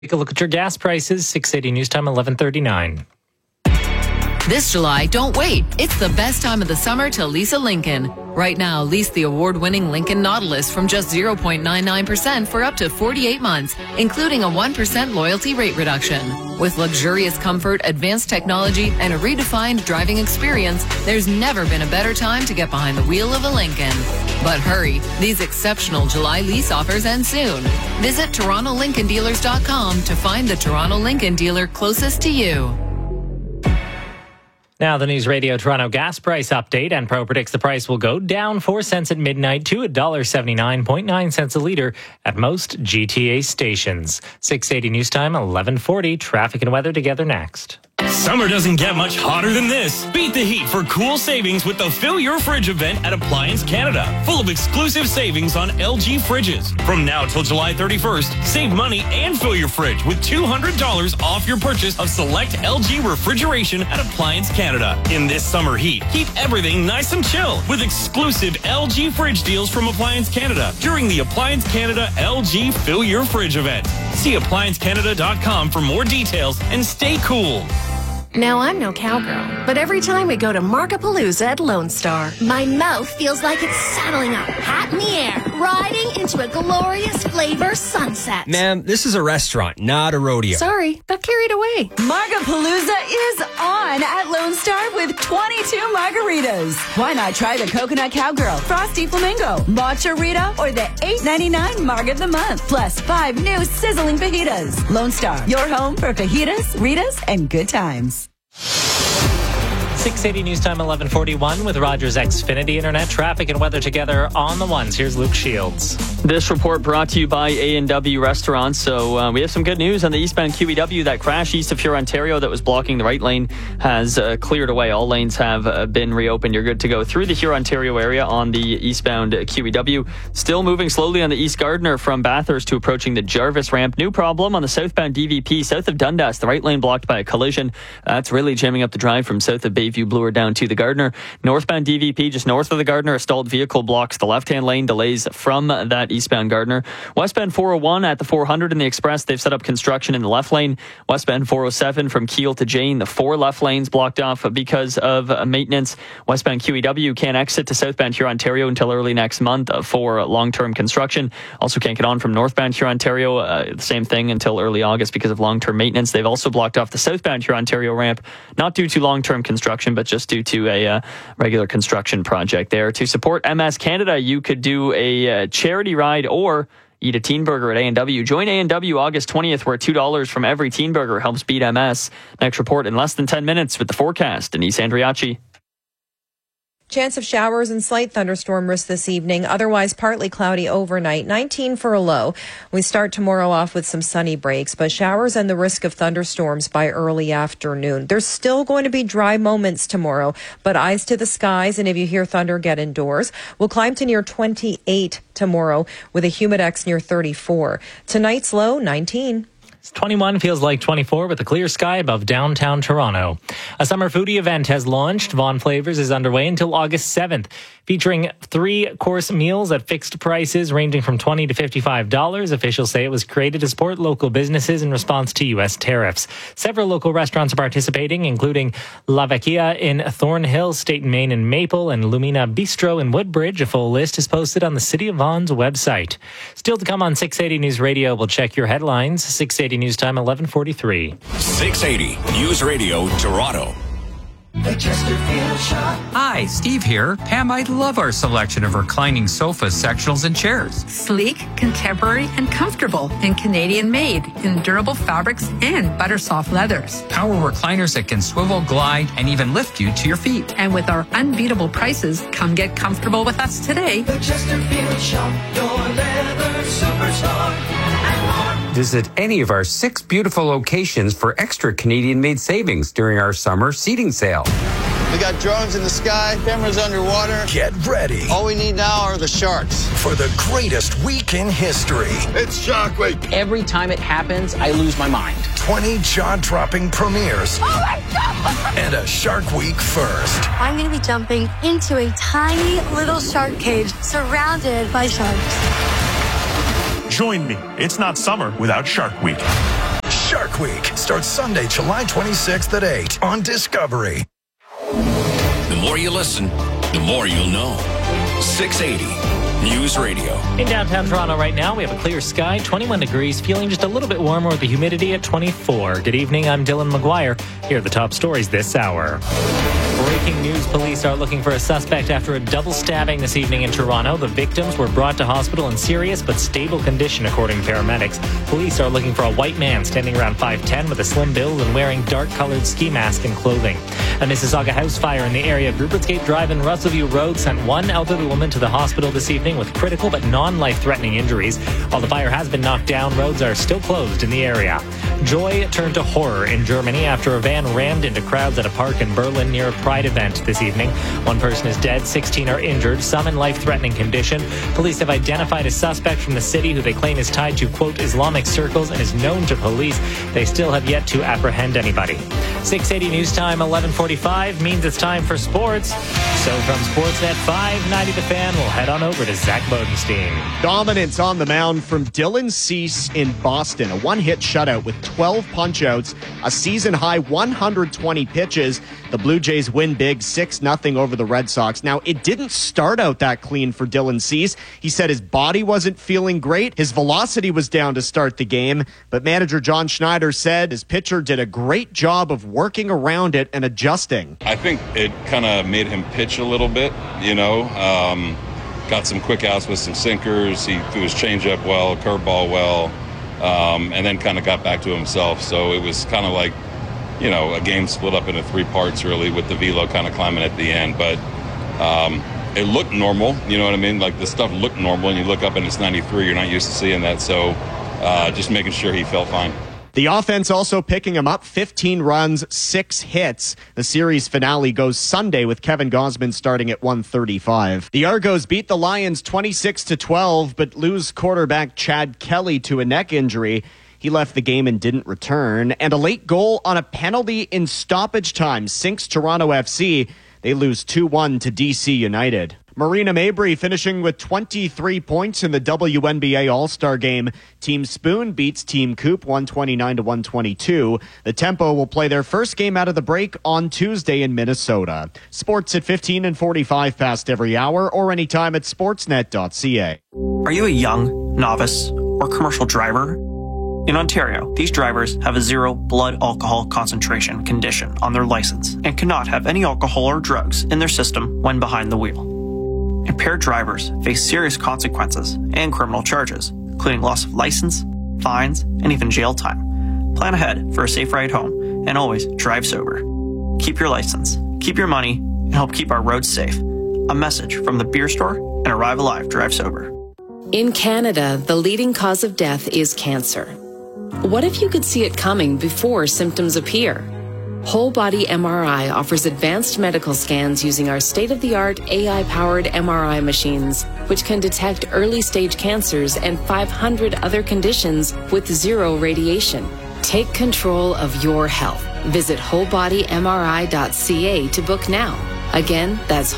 Take a look at your gas prices. 680 News Time, 11:39. This July, don't wait. It's the best time of the summer to lease a Lincoln. Right now, lease the award-winning Lincoln Nautilus from just 0.99% for up to 48 months, including a 1% loyalty rate reduction. With luxurious comfort, advanced technology, and a redefined driving experience, there's never been a better time to get behind the wheel of a Lincoln. But hurry, these exceptional July lease offers end soon. Visit TorontoLincolnDealers.com to find the Toronto Lincoln dealer closest to you. Now, the News Radio Toronto gas price update. Enpro predicts the price will go down 4 cents at midnight to $1.79.9 a litre at most GTA stations. 680 News Time, 11:40. Traffic and weather together next. Summer doesn't get much hotter than this. Beat the heat for cool savings with the Fill Your Fridge event at Appliance Canada. Full of exclusive savings on LG fridges. From now till July 31st, save money and fill your fridge with $200 off your purchase of select LG refrigeration at Appliance Canada. In this summer heat, keep everything nice and chill with exclusive LG fridge deals from Appliance Canada during the Appliance Canada LG Fill Your Fridge event. See ApplianceCanada.com for more details and stay cool. Now, I'm no cowgirl, but every time we go to Markapalooza at Lone Star, my mouth feels like it's saddling up, hat in the air, riding into a glorious flavor sunset. Ma'am, this is a restaurant, not a rodeo. Sorry, got carried away. Markapalooza is on at Lone Star with 22 margaritas. Why not try the Coconut Cowgirl, Frosty Flamingo, Matcha Rita, or the $8.99 Marg of the Month, plus 5 new sizzling fajitas. Lone Star, your home for fajitas, Ritas, and good times. 680 News Time, 11:41 with Rogers Xfinity Internet. Traffic and weather together on the ones. Here's Luke Shields. This report brought to you by A&W Restaurants. So we have some good news on the eastbound QEW. That crash east of Huron, Ontario that was blocking the right lane has cleared away. All lanes have been reopened. You're good to go through the Huron, Ontario area on the eastbound QEW. Still moving slowly on the East Gardiner from Bathurst to approaching the Jarvis ramp. New problem on the southbound DVP south of Dundas. The right lane blocked by a collision. That's really jamming up the drive from south of Bayview Bloor down to the Gardiner. Northbound DVP just north of the Gardiner. A stalled vehicle blocks the left-hand lane. Delays from that eastbound Gardiner. Westbound 401 at the 400 in the Express. They've set up construction in the left lane. Westbound 407 from Keele to Jane. The 4 left lanes blocked off because of maintenance. Westbound QEW can't exit to southbound Huron, Ontario until early next month for long-term construction. Also can't get on from northbound Huron, Ontario. The same thing until early August because of long-term maintenance. They've also blocked off the southbound Huron, Ontario ramp, not due to long-term construction, but just due to a regular construction project there. To support MS Canada, you could do a charity ride or eat a teen burger at A&W. Join A&W August 20th, where $2 from every teen burger helps beat MS. Next report in less than 10 minutes with the forecast. Denise Andriachi. Chance of showers and slight thunderstorm risk this evening. Otherwise, partly cloudy overnight. 19 for a low. We start tomorrow off with some sunny breaks, but showers and the risk of thunderstorms by early afternoon. There's still going to be dry moments tomorrow, but eyes to the skies. And if you hear thunder, get indoors. We'll climb to near 28 tomorrow with a humidex near 34. Tonight's low, 19. 21 feels like 24 with a clear sky above downtown Toronto. A summer foodie event has launched. Vaughan Flavors is underway until August 7th, featuring 3-course meals at fixed prices ranging from $20 to $55. Officials say it was created to support local businesses in response to U.S. tariffs. Several local restaurants are participating, including La Vecchia in Thornhill, State and Main and Maple, and Lumina Bistro in Woodbridge. A full list is posted on the City of Vaughan's website. Still to come on 680 News Radio, we'll check your headlines. 680 News Time, 11:43. 680 News Radio Toronto. Hi, Steve here. Pam, I love our selection of reclining sofas, sectionals, and chairs. Sleek, contemporary, and comfortable, and Canadian-made in durable fabrics and butter soft leathers. Power recliners that can swivel, glide, and even lift you to your feet. And with our unbeatable prices, come get comfortable with us today. The Chesterfield Shop, your leather superstar. Visit any of our 6 beautiful locations for extra Canadian-made savings during our summer seating sale. We got drones in the sky, cameras underwater. Get ready. All we need now are the sharks. For the greatest week in history. It's Shark Week. Every time it happens, I lose my mind. 20 jaw-dropping premieres. Oh my God! And a Shark Week first. I'm going to be jumping into a tiny little shark cage surrounded by sharks. Join me. It's not summer without Shark Week. Shark Week starts Sunday, July 26th at 8 on Discovery. The more you listen, the more you'll know. 680 News Radio. In downtown Toronto right now, we have a clear sky, 21 degrees, feeling just a little bit warmer with the humidity at 24. Good evening, I'm Dylan McGuire. Here are the top stories this hour. Breaking news, police are looking for a suspect after a double stabbing this evening in Toronto. The victims were brought to hospital in serious but stable condition, according to paramedics. Police are looking for a white man standing around 5'10" with a slim build and wearing dark-colored ski mask and clothing. A Mississauga house fire in the area of Rupert's Gate Drive and Russellview Road sent one elderly woman to the hospital this evening with critical but non-life-threatening injuries. While the fire has been knocked down, roads are still closed in the area. Joy turned to horror in Germany after a van rammed into crowds at a park in Berlin near a Pride event this evening. One person is dead, 16 are injured, some in life-threatening condition. Police have identified a suspect from the city who they claim is tied to, quote, Islamic circles and is known to police. They still have yet to apprehend anybody. 680 News Time, 11:45 means it's time for sports. So from Sportsnet 590 The Fan, we'll head on over to Zach Bodenstein. Dominance on the mound from Dylan Cease in Boston. A one-hit shutout with 12 punch-outs, a season-high 120 pitches. The Blue Jays win big 6-0 over the Red Sox. Now, it didn't start out that clean for Dylan Cease. He said his body wasn't feeling great. His velocity was down to start the game. But manager John Schneider said his pitcher did a great job of working around it and adjusting. I think it kind of made him pitch a little bit, got some quick outs with some sinkers. He threw his changeup well, curveball well, and then kind of got back to himself. So it was kind of like, a game split up into three parts, really, with the velo kind of climbing at the end. But it looked normal, you know what I mean? Like, the stuff looked normal, and you look up and it's 93. You're not used to seeing that. So just making sure he felt fine. The offense also picking him up, 15 runs, 6 hits. The series finale goes Sunday with Kevin Gausman starting at 1:35. The Argos beat the Lions 26-12, but lose quarterback Chad Kelly to a neck injury. He left the game and didn't return. And a late goal on a penalty in stoppage time sinks Toronto FC. They lose 2-1 to DC United. Marina Mabrey finishing with 23 points in the WNBA All-Star Game. Team Spoon beats Team Coop 129-122. The Tempo will play their first game out of the break on Tuesday in Minnesota. Sports at 15 and 45 past every hour or anytime at sportsnet.ca. Are you a young, novice, or commercial driver? In Ontario, these drivers have a 0 blood alcohol concentration condition on their license and cannot have any alcohol or drugs in their system when behind the wheel. Impaired drivers face serious consequences and criminal charges, including loss of license, fines, and even jail time. Plan ahead for a safe ride home and always drive sober. Keep your license, keep your money, and help keep our roads safe. A message from the Beer Store and Arrive Alive Drive Sober. In Canada, the leading cause of death is cancer. What if you could see it coming before symptoms appear? Whole Body MRI offers advanced medical scans using our state-of-the-art AI-powered MRI machines, which can detect early-stage cancers and 500 other conditions with 0 radiation. Take control of your health. Visit wholebodymri.ca to book now. Again, that's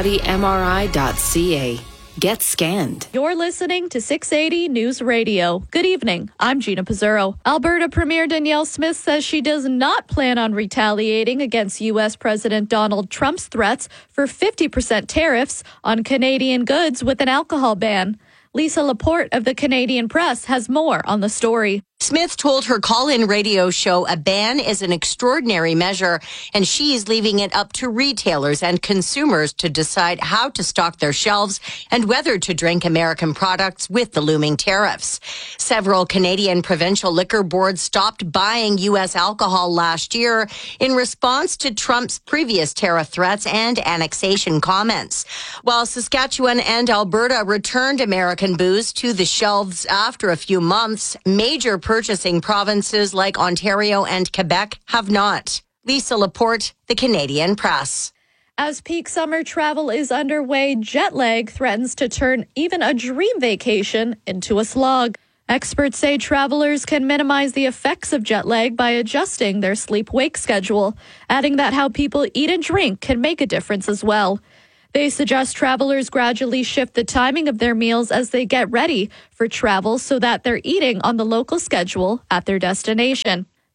wholebodymri.ca. Get scanned. You're listening to 680 News Radio. Good evening. I'm Gina Pizzurro. Alberta Premier Danielle Smith says she does not plan on retaliating against U.S. President Donald Trump's threats for 50% tariffs on Canadian goods with an alcohol ban. Lisa Laporte of the Canadian Press has more on the story. Smith told her call-in radio show a ban is an extraordinary measure, and she's leaving it up to retailers and consumers to decide how to stock their shelves and whether to drink American products with the looming tariffs. Several Canadian provincial liquor boards stopped buying U.S. alcohol last year in response to Trump's previous tariff threats and annexation comments. While Saskatchewan and Alberta returned American booze to the shelves after a few months, major purchasing provinces like Ontario and Quebec have not. Lisa Laporte, the Canadian Press. As peak summer travel is underway, jet lag threatens to turn even a dream vacation into a slog. Experts say travelers can minimize the effects of jet lag by adjusting their sleep-wake schedule, adding that how people eat and drink can make a difference as well. They suggest travelers gradually shift the timing of their meals as they get ready for travel so that they're eating on the local schedule at their destination.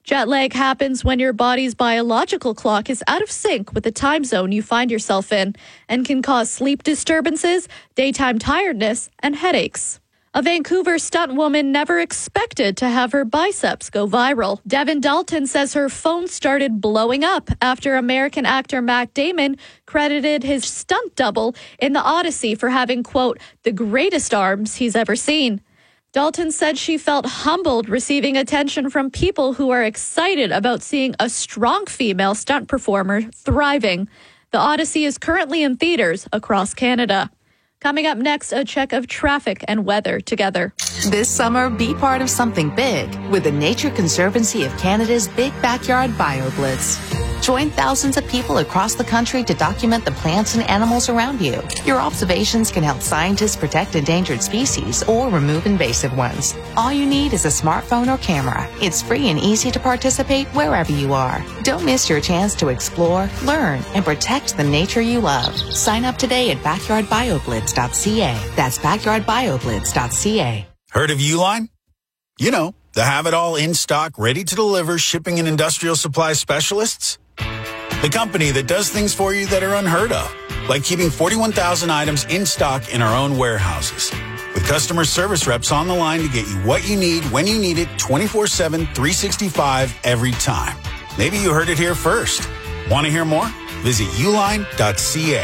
Jet lag happens when your body's biological clock is out of sync with the time zone you find yourself in and can cause sleep disturbances, daytime tiredness, and headaches. A Vancouver stunt woman never expected to have her biceps go viral. Devin Dalton says her phone started blowing up after American actor Matt Damon credited his stunt double in The Odyssey for having, quote, the greatest arms he's ever seen. Dalton said she felt humbled receiving attention from people who are excited about seeing a strong female stunt performer thriving. The Odyssey is currently in theaters across Canada. Coming up next, a check of traffic and weather together. This summer, be part of something big with the Nature Conservancy of Canada's Big Backyard BioBlitz. Join thousands of people across the country to document the plants and animals around you. Your observations can help scientists protect endangered species or remove invasive ones. All you need is a smartphone or camera. It's free and easy to participate wherever you are. Don't miss your chance to explore, learn, and protect the nature you love. Sign up today at backyardbioblitz.ca. That's backyardbioblitz.ca. Heard of Uline? You know, the have-it-all in-stock, ready-to-deliver shipping and industrial supply specialists. The company that does things for you that are unheard of, like keeping 41,000 items in stock in our own warehouses. With customer service reps on the line to get you what you need, when you need it, 24/7, 365, every time. Maybe you heard it here first. Want to hear more? Visit uline.ca.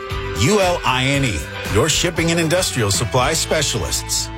ULINE, your shipping and industrial supply specialists.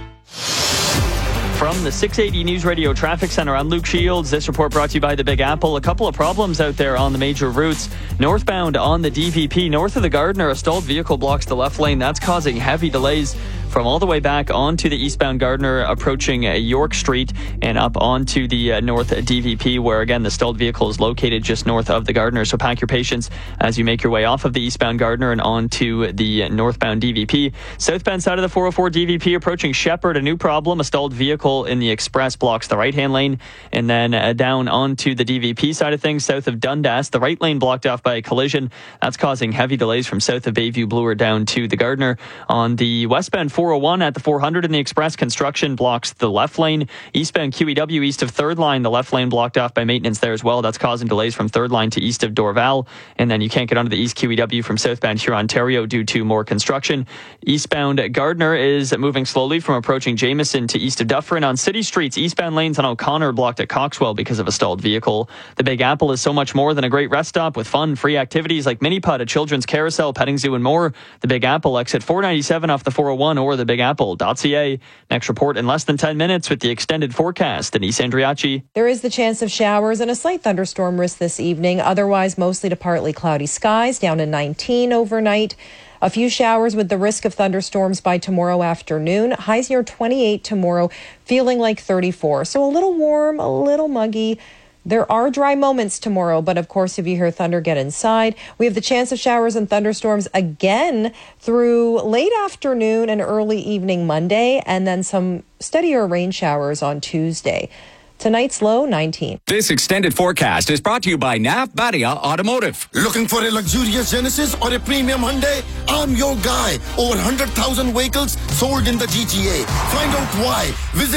From the 680 News Radio Traffic Center, I'm Luke Shields. This report brought to you by the Big Apple. A couple of problems out there on the major routes. Northbound on the DVP, north of the Gardiner, a stalled vehicle blocks the left lane. That's causing heavy delays from all the way back onto the eastbound Gardiner, approaching York Street and up onto the north DVP, where again the stalled vehicle is located just north of the Gardiner. So pack your patience as you make your way off of the eastbound Gardiner and onto the northbound DVP. Southbound side of the 404 DVP approaching Shepherd, a new problem. A stalled vehicle in the express blocks the right-hand lane, and then down onto the DVP side of things, south of Dundas, the right lane blocked off by a collision. That's causing heavy delays from south of Bayview Bloor down to the Gardiner. On the westbound 401 at the 400 in the express, construction blocks the left lane. Eastbound QEW east of 3rd line, the left lane blocked off by maintenance there as well. That's causing delays from 3rd line to east of Dorval, and then you can't get onto the east QEW from southbound Huron-Ontario due to more construction. Eastbound Gardiner is moving slowly from approaching Jameson to east of Dufferin. On city streets, eastbound lanes on O'Connor blocked at Coxwell because of a stalled vehicle. The Big Apple is so much more than a great rest stop with fun, free activities like Mini-Putt, a children's carousel, petting zoo, and more. The Big Apple, exit 497 off the 401 or thebigapple.ca. Next report in less than 10 minutes with the extended forecast. Denise Andriachi. There is the chance of showers and a slight thunderstorm risk this evening. Otherwise, mostly to partly cloudy skies, down to 19 overnight. A few showers with the risk of thunderstorms by tomorrow afternoon. Highs near 28 tomorrow, feeling like 34. So a little warm, a little muggy. There are dry moments tomorrow, but of course, if you hear thunder, get inside. We have the chance of showers and thunderstorms again through late afternoon and early evening Monday, and then some steadier rain showers on Tuesday. Tonight's low, 19. This extended forecast is brought to you by Nav Badia Automotive. Looking for a luxurious Genesis or a premium Hyundai? I'm your guy. Over 100,000 vehicles sold in the GTA. Find out why. Visit